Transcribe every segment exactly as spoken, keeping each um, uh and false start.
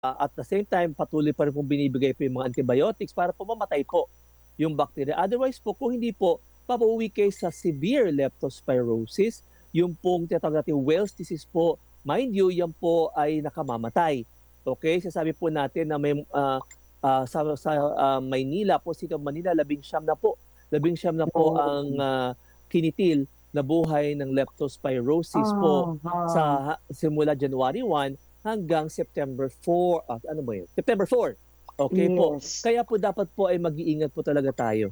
Ah, at the same time, patuloy pa rin pong binibigay po yung mga antibiotics para po mamatay po yung bacteria. Otherwise po, kung hindi po, papauwi kayo sa severe leptospirosis, yung pong tinatawag natin Wells disease po. Mind you, yan po ay nakamamatay. Okay? Sasabi po natin na may, ah, ah, sa, sa ah, Maynila po, City of Manila, labing siyam na po. Labing siyam na po ang Oo. ah, kinitil na buhay ng leptospirosis po Aha. sa simula January one hanggang September four, ah, ano ba yun? September four. Okay po. Yes. Kaya po dapat po ay mag-iingat po talaga tayo.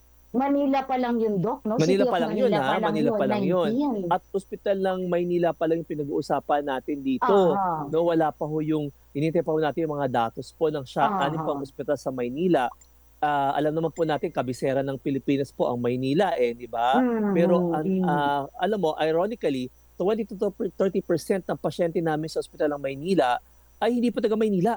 Manila pa lang yun, Doc, 'no? Manila City pa of lang yun Manila pa ha, lang Manila yun, pa lang yun. nineteen. At ospital ng Maynila pa lang yung pinag-uusapan natin dito. Aha. No, wala pa ho yung hinihintay pa ho natin yung mga datos po ng siya anim pang Aha. ospital sa Maynila. Ah, alam naman po natin kabisera ng Pilipinas po ang Maynila eh, 'di ba? Pero Mhm, an hmm. ah, alam mo, ironically, twenty to thirty percent ng pasyente namin sa ospital ng Maynila ay hindi po taga Maynila.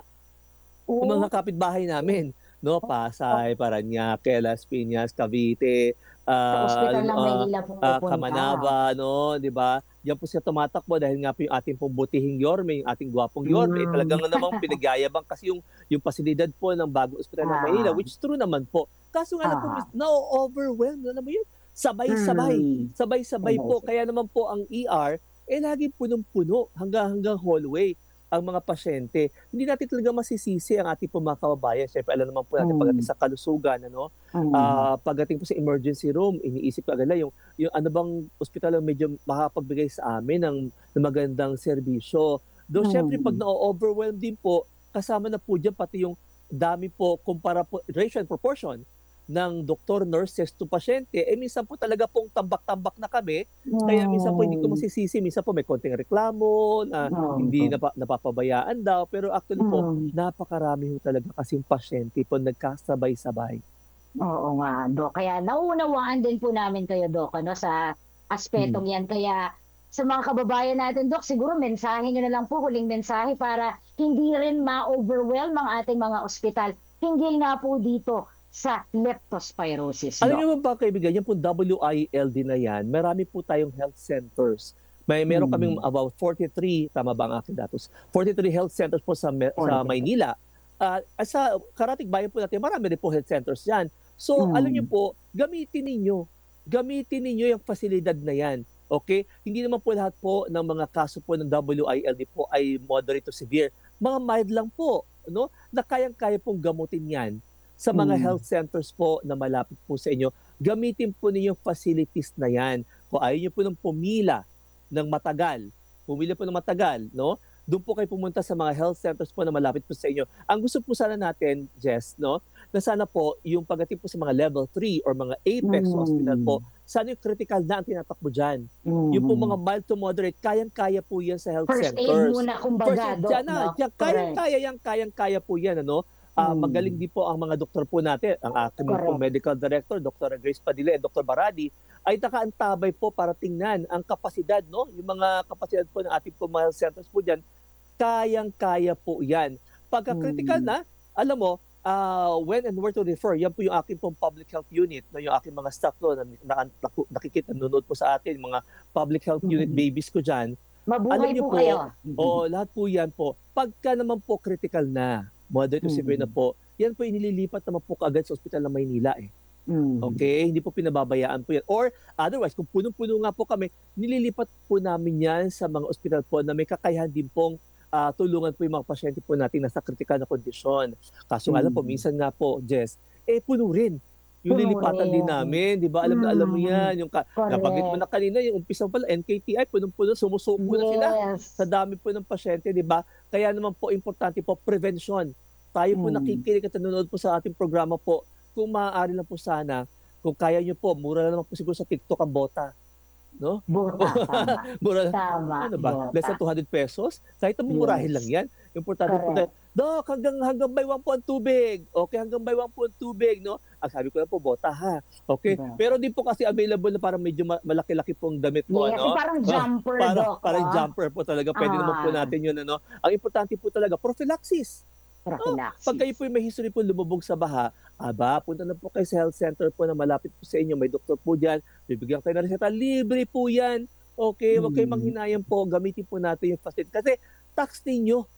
Yung mga Oh. kapitbahay namin, 'no, Pasay, Parañaque, Las Piñas, Cavite, Sa ah, ospital ng ah, Maynila ah, pumupunta. Camanaba, 'no, 'di ba? Diyan po sila tumatakbo dahil nga po yung ating pong butihing Yorme, yung ating gwapong Yorme, eh, Hmm. talagang namang pinagyayabang kasi yung yung pasilidad po ng bagong ospital ng Maynila, Ah. which true naman po. Kaso nga lang po mis Aha. na-o-overwhelm, alam mo yun? Sabay-sabay, Hmm. sabay-sabay po. Kaya naman po ang E R, eh, laging punong-puno hanggang hanggang hallway ang mga pasyente. Hindi natin talaga masisisi ang ating pong mga kababayan. Siyempre alam naman po natin pagdating Hmm. sa kalusugan ano, Mhm. ah, pagdating po sa emergency room, iniisip kaagad nila yung yung ano bang ospital ang medyo makakapagbigay sa amin ng ng magandang serbisyo. Though siyempre 'pag Mhm. na-o-overwhelm din po, kasama na po diyan pati yung dami po kumpara po ratio and proportion ng doktor, nurses to pasyente, eh, minsan po talaga pong tambak-tambak na kami. Kaya minsan po hindi ko Hmm. masisisi, minsan po may konting reklamo na hindi Oo. napa napapabayaan daw, pero actually po Hmm. napakarami ho talaga kasing pasyente po nagkasabay-sabay. Oo nga, Doc. Kaya nauunawaan din po namin kayo, Doc, ano, sa Mhm. aspetong 'yan. Kaya sa mga kababayan natin, Doc, siguro mensahe niyo na lang po, huling mensahe para hindi rin ma-overwhelm ang ating mga ospital hinggil nga po dito sa leptospirosis, Alam Doc. niyo ba kaibigan, yan pong W I L D na yan, marami po tayong health centers. May meron kaming Hmm. about forty-three, tama ba ang aking datos? forty-three health centers po sa me sa forty-three. Maynila. Ah, sa karatig-bayan po natin marami rin po health centers diyan. So, alam niyo Hmm. po, gamitin ninyo. Gamitin ninyo yung pasilidad na yan, okey? Hindi naman po lahat po ng mga kaso po ng W I L D po ay moderate to severe. Mga mild lang po, 'no, na kayang-kaya pong gamutin yan sa mga Hmm. health centers po na malapit po sa inyo. Gamitin po ninyo yung facilities na yan. Kung ayaw niyo po ng pumila ng matagal, pumila po ng matagal, 'no, dun po kayo pumunta sa mga health centers po na malapit po sa inyo. Ang gusto po sana natin, Jess, 'no, na sana po yung pagdating po sa mga level three or mga apex hospital po, Hmm. sana yung kritikal na ang tinatakbo diyan. Yung pong mga Mhm. mild to moderate, kayang-kaya po yan sa health First aid centers. muna First kumbaga, aid, Doc, diyan na, 'no? diyan Correct. kayang-kaya yan, kayang-kaya po yan ano. Ah, magaling Hmm. din po ang mga doktor po natin, ang ating pong Correct. medical director, Doctora Grace Padilla and Doctor Baradi, ay nakaantabay po para tingnan ang kapasidad, 'no, yung mga kapasidad po ng ating pong mga health centers po diyan, kayang-kaya po yan. Pagka kritikal Hmm. na, alam mo, ah, when and where to refer, yan po yung aking pong public health unit na yung aking mga staff do'n na na naku nakikita nanonood po sa atin, mga public health unit Mhm. babies ko diyan. Alam Mabuhay niyo po po, kayo. oo, lahat po yan po, pagka naman po kritikal na, moderate to severe na Mhm. po, yan po inililipat naman po kaagad sa ospital ng Maynila, eh. Mhm. Okey, hindi po pinababayaan po yan or otherwise kung punong-puno nga po kami, nililipat po namin yan sa mga ospital po na may kakayahan din pong, ah, tulungan po yung mga pasyente po nating nasa kritikal na kondisyon. Kaso nga lang po Mhm. minsan nga po, Jess, eh, puno rin yung Puno lilipatan din rin. namin, 'di ba? Alam na alam mo Mhm. yan, yung ka nabanggit mo Correct. na kanina yung umpisa pa lang N-K-T-I punong-puno, sumusuko na sila sa Yes. dami po ng pasyente, 'di ba? Kaya naman po importante po prebensiyon. Tayo po Hmm. nakikinig at nanonood po sa ating programa po, kung maaari lang po sana, kung kaya niyo po, mura na naman po siguro sa TikTok ang bota, 'no? Bota, tama. Mura Tama, ano ba, less than bota. two hundred pesos? Kahit na mumurahin lang Yes. yan, importante po tayo, Correct. "Doc, hanggang hanggang buy one po ang tubig." "Okey, hanggang buy one po ang tubig," 'no? Ang sabi ko lang po, "Bota ha." Okey, Bota. meron din po kasi available na parang medyo ma malaki-laki pong damit po Yes, yung ano, parang ah, jumper, para Doc, parang 'no? jumper po talaga, puwede naman po Ah. natin yun ano. Ang importante po talaga prophylaxis. Oh, 'pag kayo Prophylaxis. po'y may history po lumubog sa baha, aba, punta na po kayo sa health center po na malapit po sa inyo, may doktor po diyan, bibigyan kayo ng reseta, libre po yan. Okey, huwag kayong Hmm. manghinayang po, gamitin po natin yung facility kasi tax ninyo.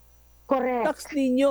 Correct. Tax ninyo